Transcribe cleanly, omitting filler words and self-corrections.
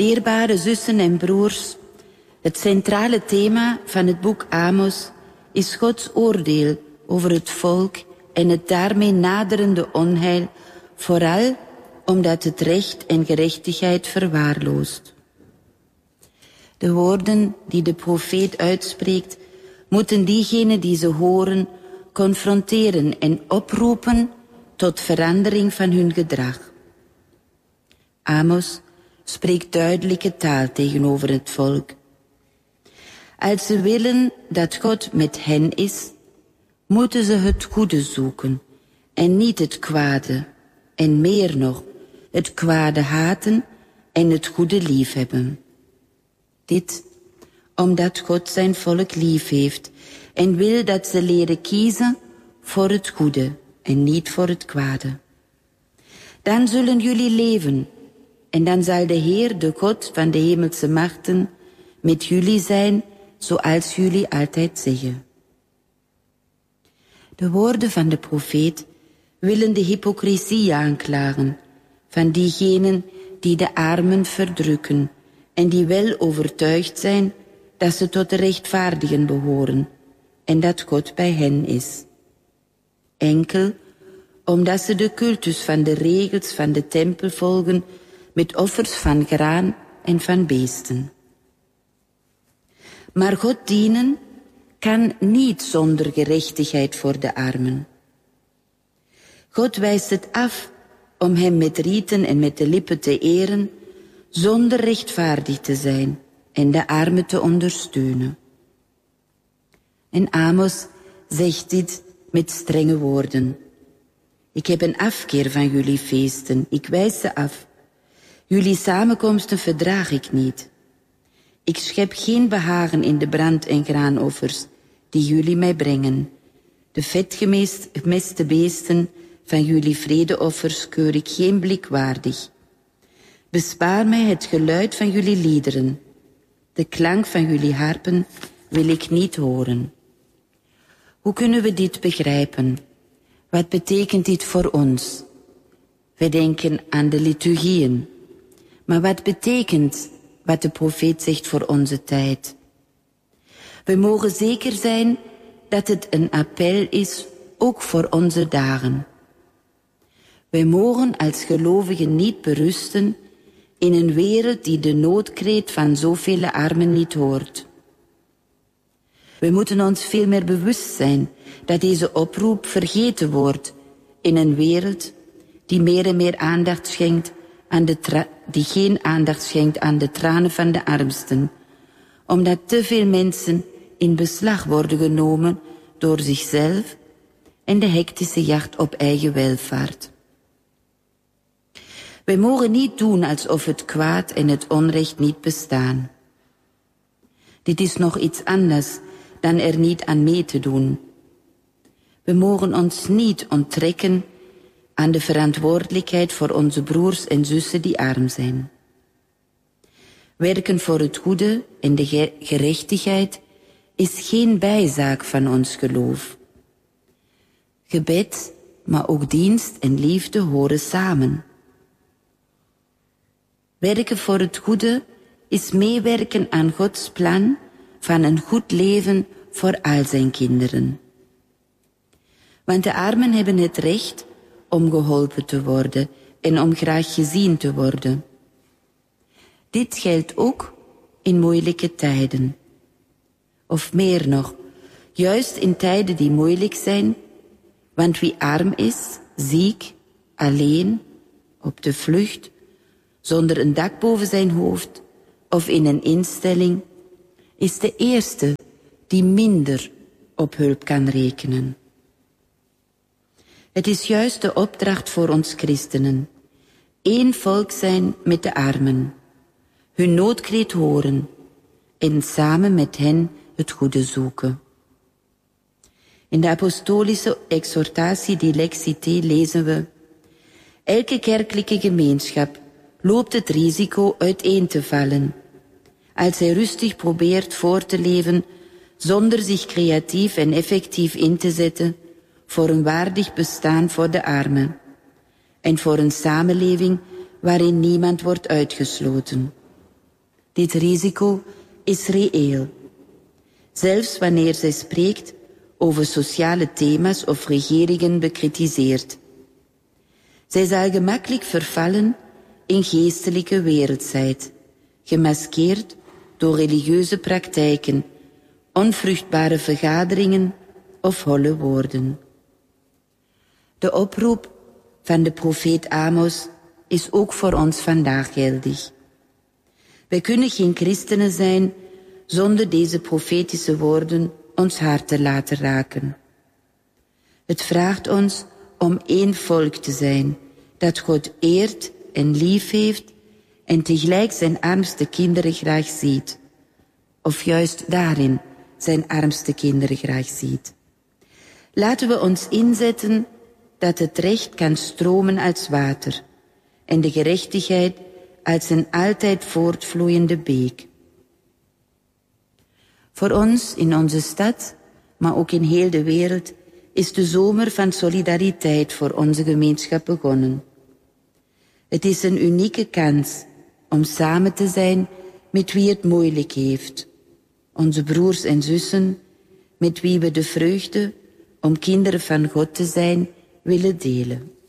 Dierbare zussen en broers, het centrale thema van het boek Amos is Gods oordeel over het volk en het daarmee naderende onheil, vooral omdat het recht en gerechtigheid verwaarloost. De woorden die de profeet uitspreekt, moeten diegenen die ze horen confronteren en oproepen tot verandering van hun gedrag. Amos spreekt duidelijke taal tegenover het volk. Als ze willen dat God met hen is, moeten ze het goede zoeken en niet het kwade, en meer nog, het kwade haten en het goede liefhebben. Dit omdat God zijn volk lief heeft en wil dat ze leren kiezen voor het goede en niet voor het kwade. Dan zullen jullie leven en dan zal de Heer, de God van de hemelse machten, met jullie zijn, zoals jullie altijd zeggen. De woorden van de profeet willen de hypocrisie aanklagen van diegenen die de armen verdrukken en die wel overtuigd zijn dat ze tot de rechtvaardigen behoren en dat God bij hen is. Enkel omdat ze de cultus van de regels van de tempel volgen met offers van graan en van beesten. Maar God dienen kan niet zonder gerechtigheid voor de armen. God wijst het af om hem met rieten en met de lippen te eren, zonder rechtvaardig te zijn en de armen te ondersteunen. En Amos zegt dit met strenge woorden. Ik heb een afkeer van jullie feesten, ik wijs ze af. Jullie samenkomsten verdraag ik niet. Ik schep geen behagen in de brand- en graanoffers die jullie mij brengen. De vetgemeste beesten van jullie vredeoffers keur ik geen blik waardig. Bespaar mij het geluid van jullie liederen. De klank van jullie harpen wil ik niet horen. Hoe kunnen we dit begrijpen? Wat betekent dit voor ons? We denken aan de liturgieën. Maar wat betekent wat de profeet zegt voor onze tijd? We mogen zeker zijn dat het een appel is, ook voor onze dagen. Wij mogen als gelovigen niet berusten in een wereld die de noodkreet van zoveel armen niet hoort. We moeten ons veel meer bewust zijn dat deze oproep vergeten wordt in een wereld die meer en meer aandacht schenkt aan die geen aandacht schenkt aan de tranen van de armsten, omdat te veel mensen in beslag worden genomen door zichzelf en de hectische jacht op eigen welvaart. Wij mogen niet doen alsof het kwaad en het onrecht niet bestaan. Dit is nog iets anders dan er niet aan mee te doen. We mogen ons niet onttrekken aan de verantwoordelijkheid voor onze broers en zussen die arm zijn. Werken voor het goede en de gerechtigheid is geen bijzaak van ons geloof. Gebed, maar ook dienst en liefde horen samen. Werken voor het goede is meewerken aan Gods plan van een goed leven voor al zijn kinderen. Want de armen hebben het recht om geholpen te worden en om graag gezien te worden. Dit geldt ook in moeilijke tijden. Of meer nog, juist in tijden die moeilijk zijn, want wie arm is, ziek, alleen, op de vlucht, zonder een dak boven zijn hoofd of in een instelling, is de eerste die minder op hulp kan rekenen. Het is juist de opdracht voor ons christenen. Eén volk zijn met de armen, hun noodkreet horen en samen met hen het goede zoeken. In de apostolische exhortatie Dilexite lezen we: elke kerkelijke gemeenschap loopt het risico uiteen te vallen als hij rustig probeert voor te leven zonder zich creatief en effectief in te zetten voor een waardig bestaan voor de armen en voor een samenleving waarin niemand wordt uitgesloten. Dit risico is reëel. Zelfs wanneer zij spreekt over sociale thema's of regeringen bekritiseert. Zij zal gemakkelijk vervallen in geestelijke wereldsheid, gemaskeerd door religieuze praktijken, onvruchtbare vergaderingen of holle woorden. De oproep van de profeet Amos is ook voor ons vandaag geldig. Wij kunnen geen christenen zijn zonder deze profetische woorden ons hart te laten raken. Het vraagt ons om één volk te zijn, dat God eert en lief heeft en tegelijk zijn armste kinderen graag ziet. Of juist daarin zijn armste kinderen graag ziet. Laten we ons inzetten dat het recht kan stromen als water en de gerechtigheid als een altijd voortvloeiende beek. Voor ons in onze stad, maar ook in heel de wereld, is de zomer van solidariteit voor onze gemeenschap begonnen. Het is een unieke kans om samen te zijn met wie het moeilijk heeft. Onze broers en zussen, met wie we de vreugde om kinderen van God te zijn willen delen.